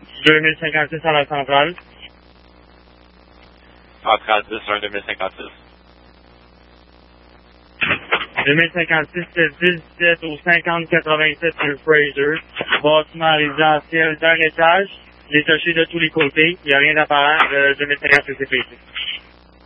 2056 à la centrale. Centrale 10, 1 2056. 2056, c'est 17 au 5087 rue Fraser. Bâtiment résidentiel d'un étage. Les touchés de tous les côtés. Il n'y a rien d'apparent. 2056 CPC.